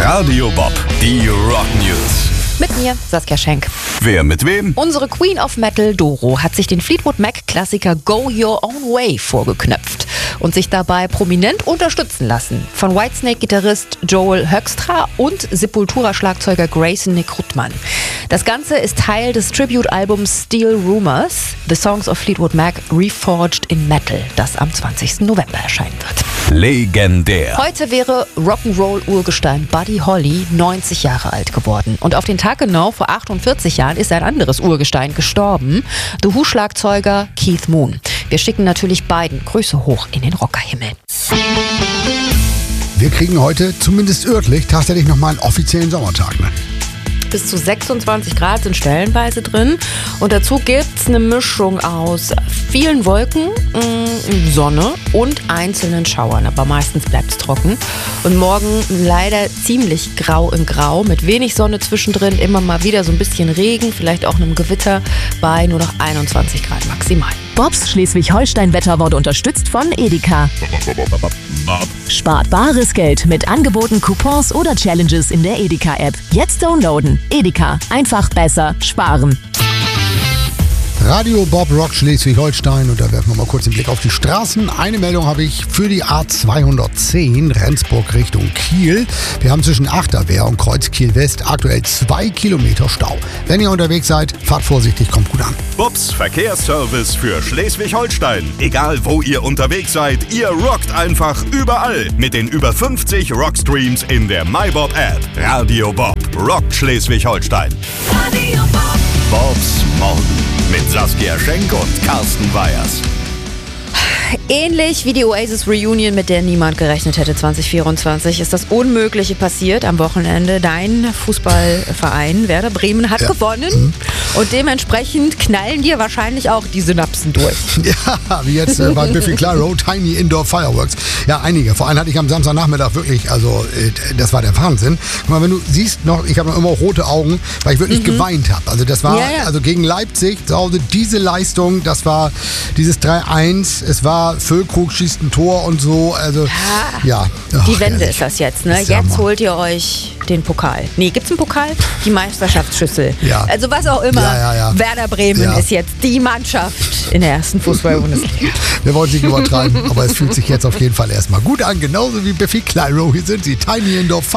Radio Bob, die Rock News. Mit mir, Saskia Schenk. Wer mit wem? Unsere Queen of Metal, Doro, hat sich den Fleetwood Mac-Klassiker Go Your Own Way vorgeknöpft und sich dabei prominent unterstützen lassen. Von Whitesnake-Gitarrist Joel Hoekstra und Sepultura-Schlagzeuger Grayson Nikrutman. Das Ganze ist Teil des Tribute-Albums Steel Rumors, The Songs of Fleetwood Mac Reforged in Metal, das am 20. November erscheinen wird. Legendär. Heute wäre Rock'n'Roll-Urgestein Buddy Holly 90 Jahre alt geworden. Und auf den Tag genau vor 48 Jahren ist ein anderes Urgestein gestorben, The Who-Schlagzeuger Keith Moon. Wir schicken natürlich beiden Grüße hoch in den Rockerhimmel. Wir kriegen heute, zumindest örtlich, tatsächlich nochmal einen offiziellen Sommertag. Ne? Bis zu 26 Grad sind stellenweise drin. Und dazu gibt's eine Mischung aus vielen Wolken, Sonne und einzelnen Schauern. Aber meistens bleibt's trocken. Und morgen leider ziemlich grau in grau, mit wenig Sonne zwischendrin, immer mal wieder so ein bisschen Regen, vielleicht auch einem Gewitter, bei nur noch 21 Grad maximal. Bobs Schleswig-Holstein-Wetter wurde unterstützt von Edeka. Spart bares Geld mit Angeboten, Coupons oder Challenges in der Edeka-App. Jetzt downloaden. Edeka. Einfach besser sparen. Radio Bob Rock Schleswig-Holstein, und da werfen wir mal kurz den Blick auf die Straßen. Eine Meldung habe ich für die A210 Rendsburg Richtung Kiel. Wir haben zwischen Achterwehr und Kreuz Kiel West aktuell 2 Kilometer Stau. Wenn ihr unterwegs seid, fahrt vorsichtig, kommt gut an. Bobs Verkehrsservice für Schleswig-Holstein. Egal wo ihr unterwegs seid, ihr rockt einfach überall mit den über 50 Rockstreams in der MyBob-App. Radio Bob rockt Schleswig-Holstein. Radio Bob. Bobs Morgen mit Saskia Schenk und Carsten Weyers. Ähnlich wie die Oasis Reunion, mit der niemand gerechnet hätte 2024, ist das Unmögliche passiert am Wochenende. Dein Fußballverein Werder Bremen hat gewonnen und dementsprechend knallen dir wahrscheinlich auch die Synapsen durch. Ja, wie jetzt bei Biffy Clyro, Tiny Indoor Fireworks. Ja, einige. Vor allem hatte ich am Samstagnachmittag wirklich, also das war der Wahnsinn. Guck mal, wenn du siehst noch, ich habe noch immer rote Augen, weil ich wirklich geweint habe. Also das war, also gegen Leipzig, zu Hause diese Leistung, das war dieses 3-1, es war Füllkrug schießt ein Tor und so, also ja. Die Wende ist das jetzt, ne? Jetzt holt ihr euch den Pokal. Nee, gibt's einen Pokal? Die Meisterschaftsschüssel. Ja. Also was auch immer. Ja. Werder Bremen ist jetzt die Mannschaft in der ersten Fußball-Bundesliga. Wir wollen sie nicht übertreiben, aber es fühlt sich jetzt auf jeden Fall erstmal gut an, genauso wie Biffy Clyro. Hier sind sie, Tiny Indoor Fireworks.